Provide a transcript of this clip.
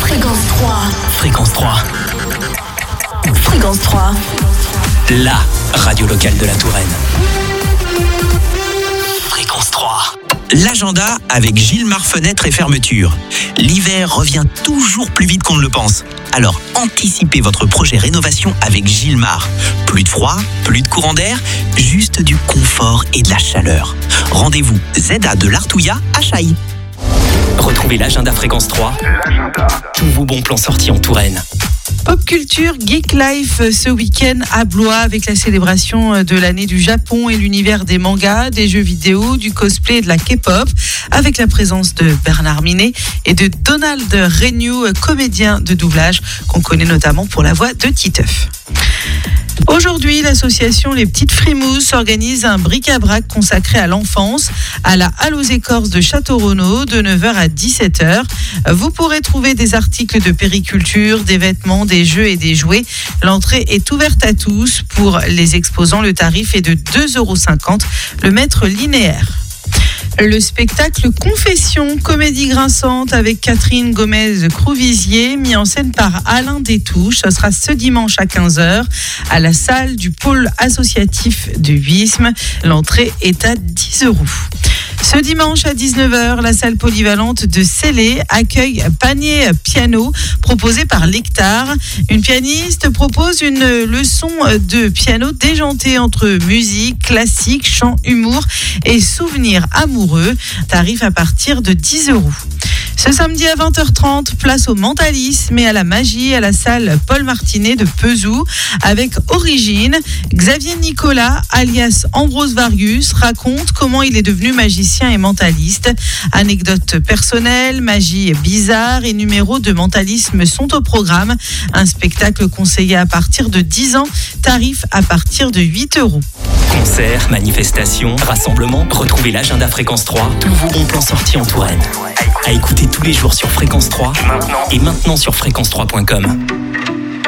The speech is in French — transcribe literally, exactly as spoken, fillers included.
Fréquence trois. Fréquence trois. Fréquence trois. La radio locale de la Touraine. Fréquence trois. L'agenda avec Gilmar Fenêtre et Fermeture. L'hiver revient toujours plus vite qu'on ne le pense. Alors anticipez votre projet rénovation avec Gilmar. Plus de froid, plus de courant d'air, juste du confort et de la chaleur. Rendez-vous Z A de l'Artouillat à Chailles. Retrouvez l'agenda Fréquence trois. L'agenda. Tous vos bons plans sortis en Touraine. Pop Culture Geek Life ce week-end à Blois avec la célébration de l'année du Japon et l'univers des mangas, des jeux vidéo, du cosplay et de la K-pop avec la présence de Bernard Minet et de Donald Renew, comédien de doublage qu'on connaît notamment pour la voix de Titeuf. Aujourd'hui, l'association Les Petites Frimouses organise un bric-à-brac consacré à l'enfance à la Halle aux Écorces de Château-Renaud de neuf heures à dix-sept heures. Vous pourrez trouver des articles de périculture, des vêtements, des jeux et des jouets. L'entrée est ouverte à tous. Pour les exposants, le tarif est de deux euros cinquante le mètre linéaire. Le spectacle Confession, comédie grinçante avec Catherine Gomez-Crouvisier, mis en scène par Alain Détouche. Ce sera ce dimanche à quinze heures à la salle du pôle associatif de Huisme. L'entrée est à dix euros. Ce dimanche à dix-neuf heures, la salle polyvalente de Célé accueille Panier Piano, proposé par l'Hectare. Une pianiste propose une leçon de piano déjantée entre musique, classique, chant, humour et souvenirs amoureux. Tarif à partir de dix euros. Ce samedi à vingt heures trente, place au mentalisme et à la magie à la salle Paul Martinet de Pezou avec Origine. Xavier Nicolas, alias Ambrose Varius, raconte comment il est devenu magicien et mentaliste. Anecdotes personnelles, magie bizarre et numéros de mentalisme sont au programme. Un spectacle conseillé à partir de dix ans, tarif à partir de huit euros. Concerts, manifestations, rassemblements, retrouvez l'agenda Fréquence trois, tous vos bons plans sortis en Touraine. À écouter tous les jours sur Fréquence trois et maintenant sur fréquence trois point com.